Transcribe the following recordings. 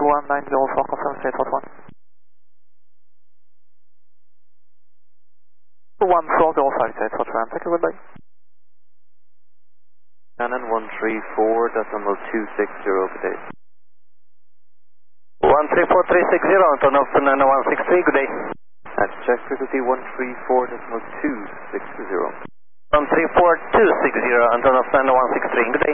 1904, confirm state 41. 1405, state 41, take a goodbye. Canon 134.260, good day. 134360, turn off 9163, good day. At check frequency 134.260. 134.260, and turn off 9163, good day.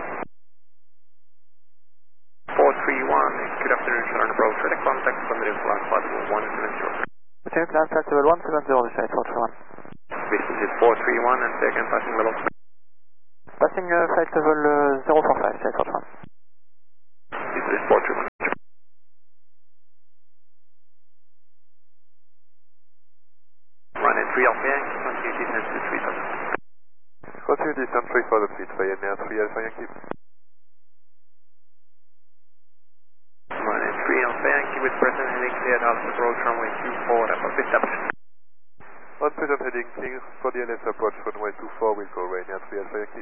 431, good afternoon, Charlotte Approach, direct contact from the flight possible 170. Return plan flight level 170, state 41. This is 431 and second passing level. Passing flight level 045, state 41. This is 431. Run at 3 Alpha Yankee, continue distance to 3000. Continue distance 3 for the fleet, Ryanair 3 Alpha Yankee. Run at 3 Alpha Yankee with present heading cleared out approach runway 24 at Alpha Established. On present heading clear for the LS approach runway 24, we'll go Ryanair 3 Alpha Yankee.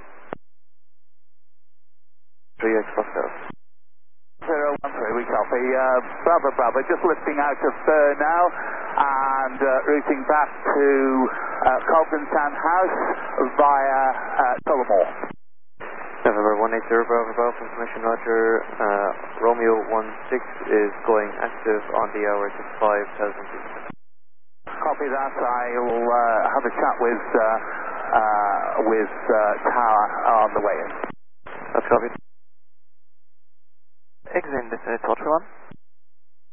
3X Foxtrot. 013, weak Alpha, Bravo Bravo, just lifting out of now and routing back to Cobden Sand House via Tullamore. November 180 Bravo Bravo, information Roger, Romeo 16 is going active on the hour to 5,000 feet. Copy that, I'll have a chat with Tower on the way in. That's copied. Exit destination 41.